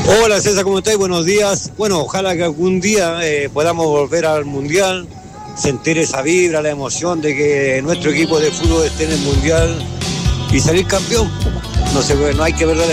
Hola César, ¿cómo estáis? Buenos días. Bueno, ojalá que algún día podamos volver al Mundial, sentir esa vibra, la emoción de que nuestro equipo de fútbol esté en el Mundial y salir campeón. No sé, no hay que verlo